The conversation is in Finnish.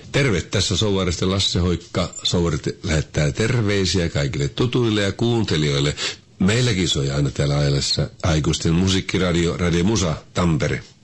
Terve, tässä Souvarista Lasse Hoikka. Souvarit lähettää terveisiä kaikille tutuille ja kuuntelijoille. Meilläkin soi aina täällä ajallessa aikuisten musiikkiradio, Radio Musa, Tampere.